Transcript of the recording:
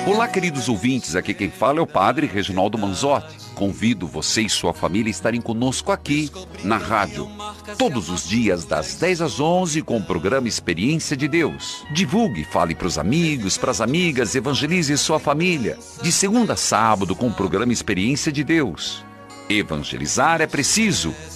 Olá, queridos ouvintes, aqui quem fala é o Padre Reginaldo Manzotti. Convido você e sua família a estarem conosco aqui, na rádio, todos os dias das 10 às 11 com o programa Experiência de Deus. Divulgue, fale para os amigos, para as amigas, evangelize sua família. De segunda a sábado com o programa Experiência de Deus. Evangelizar é preciso.